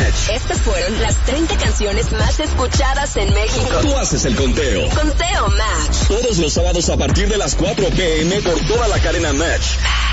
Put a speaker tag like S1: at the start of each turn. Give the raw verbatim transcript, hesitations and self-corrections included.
S1: Match.
S2: Estas fueron las treinta canciones más escuchadas en México.
S1: Tú haces el conteo.
S2: Conteo Match.
S1: Todos los sábados a partir de las cuatro p m por toda la cadena Match.